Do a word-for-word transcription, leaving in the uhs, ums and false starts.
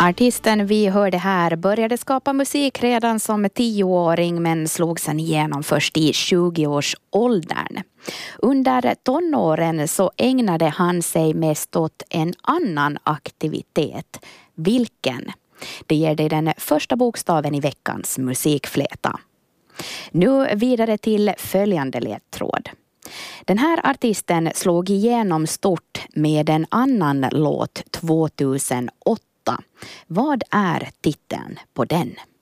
Artisten vi hörde här började skapa musik redan som tioåring men slog sen igenom först i tjugoårsåldern. Under tonåren så ägnade han sig mest åt en annan aktivitet. Vilken? Det ger dig den första bokstaven i veckans musikfläta. Nu vidare till följande ledtråd. Den här artisten slog igenom stort med en annan låt tjugohundraåtta. Vad är titeln på den?